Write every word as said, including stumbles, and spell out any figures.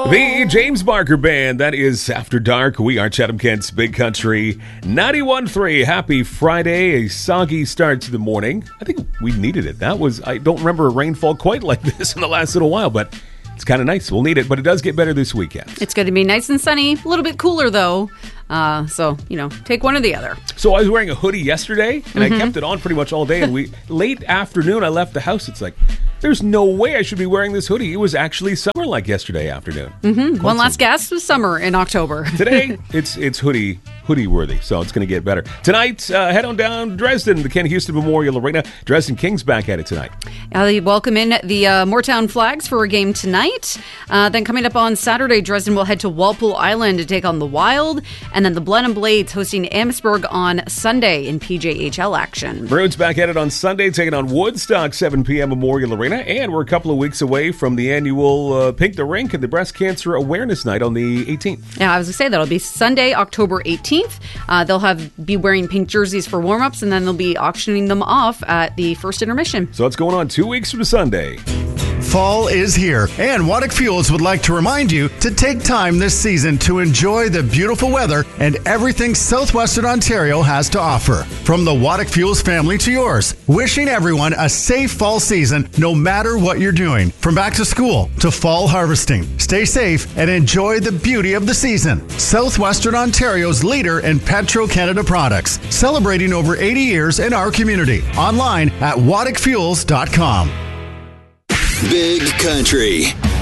The James Barker Band, that is After Dark. We are Chatham Kent's Big Country ninety-one point three. Happy Friday, a soggy start to the morning. I think we needed it. That was, I don't remember a rainfall quite like this in the last little while, but it's kind of nice. We'll need it, but it does get better this weekend. It's going to be nice and sunny, a little bit cooler though. Uh, so, you know, take one or the other. So I was wearing a hoodie yesterday, and Mm-hmm. I kept it on pretty much all day. And we late afternoon, I left the house. It's like, there's no way I should be wearing this hoodie. It was actually summer like yesterday afternoon. Mm-hmm. One last gasp was summer in October. Today, it's it's hoodie hoodie worthy, so it's going to get better. Tonight, uh, head on down to Dresden, the Ken Houston Memorial Arena. Dresden Kings back at it tonight. Uh, they welcome in the uh, Moortown Flags for a game tonight. Uh, then coming up on Saturday, Dresden will head to Walpole Island to take on the Wild. And then the Blenheim Blades hosting Amherstburg on Sunday in P J H L action. Bruins back at it on Sunday, taking on Woodstock, seven p.m. Memorial Arena. And we're a couple of weeks away from the annual uh, Pink the Rink and the Breast Cancer Awareness Night on the eighteenth. Yeah, I was going to say that'll be Sunday, October eighteenth. Uh, they'll have be wearing pink jerseys for warm-ups, and then they'll be auctioning them off at the first intermission. So it's going on two weeks from Sunday. Fall is here, and Waddick Fuels would like to remind you to take time this season to enjoy the beautiful weather and everything Southwestern Ontario has to offer. From the Waddick Fuels family to yours, wishing everyone a safe fall season no matter what you're doing. From back to school to fall harvesting, stay safe and enjoy the beauty of the season. Southwestern Ontario's leader in Petro-Canada products, celebrating over eighty years in our community. Online at waddick fuels dot com. Big Country